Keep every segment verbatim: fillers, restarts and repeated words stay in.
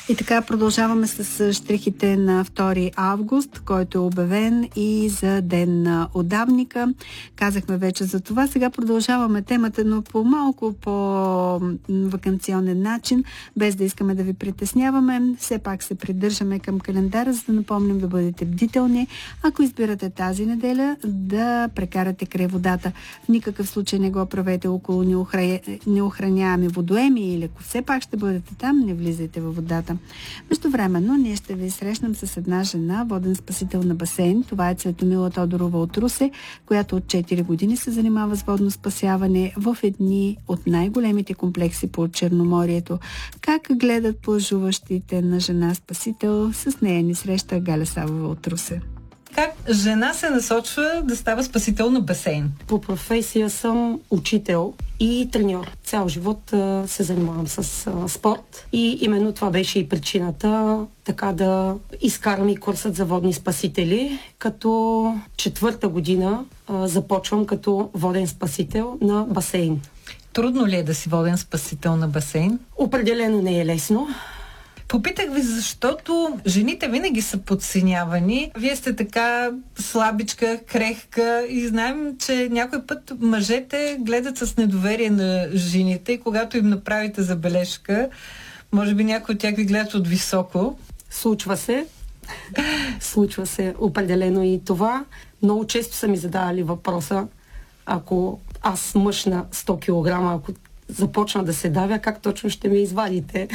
И така продължаваме с щрихите на втори август, който е обявен и за ден на отдавника. Казахме вече за това. Сега продължаваме темата, но по малко по-ваканционен начин, без да искаме да ви притесняваме. Все пак се придържаме към календара, за да напомним да бъдете бдителни. Ако избирате тази неделя, да прекарате край водата. В никакъв случай не го правете около неохра... неохраняеми водоеми, или ако все пак ще бъдете там, не влизайте във водата. Междувременно ние ще ви срещнем с една жена, воден спасител на басейн. Това е Цветомила Тодорова от Русе, която от четири години се занимава с водно спасяване в едни от най-големите комплекси по Черноморието. Как гледат плажуващите на жена спасител? С нея ни среща Галя Савова от Русе. Как жена се насочва да става спасител на басейн? По професия съм учител и треньор. Цял живот а, се занимавам с а, спорт и именно това беше и причината така да изкарам и курсът за водни спасители, като четвърта година а, започвам като воден спасител на басейн. Трудно ли е да си воден спасител на басейн? Определено не е лесно. Попитах ви, защото жените винаги са подценявани. Вие сте така слабичка, крехка и знаем, че някой път мъжете гледат с недоверие на жените и когато им направите забележка, може би някои от тях ви гледат от високо. Случва се. Случва се определено и това. Много често са ми задавали въпроса, ако аз мъж на сто килограма, ако започна да се давя, как точно ще ме извадите?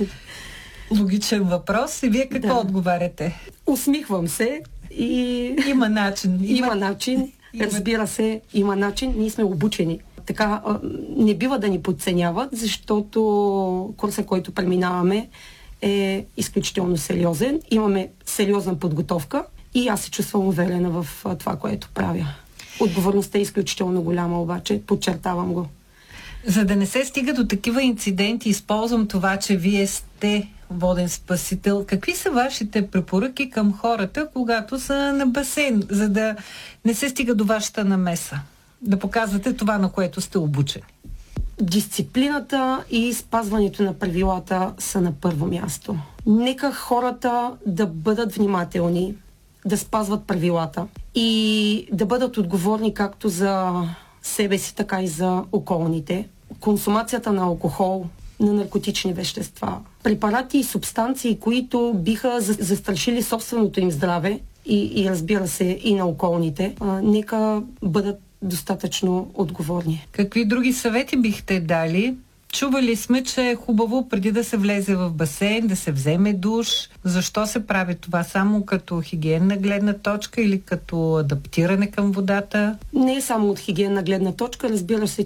Логичен въпрос. И вие какво да. отговаряте? Усмихвам се и... Има начин. Има, има начин. Има... Разбира се, има начин. Ние сме обучени. Така, не бива да ни подценяват, защото курсът, който преминаваме, е изключително сериозен. Имаме сериозна подготовка и аз се чувствам уверена в това, което правя. Отговорността е изключително голяма, обаче подчертавам го. За да не се стига до такива инциденти, използвам това, че вие сте воден спасител. Какви са вашите препоръки към хората, когато са на басейн, за да не се стига до вашата намеса? Да показвате това, на което сте обучени. Дисциплината и спазването на правилата са на първо място. Нека хората да бъдат внимателни, да спазват правилата и да бъдат отговорни както за себе си, така и за околните. Консумацията на алкохол, на наркотични вещества, препарати и субстанции, които биха застрашили собственото им здраве и, и разбира се и на околните, а, нека бъдат достатъчно отговорни. Какви други съвети бихте дали? Чували сме, че е хубаво преди да се влезе в басейн, да се вземе душ. Защо се прави това? Само като хигиенна гледна точка или като адаптиране към водата? Не е само от хигиенна гледна точка. Разбира се,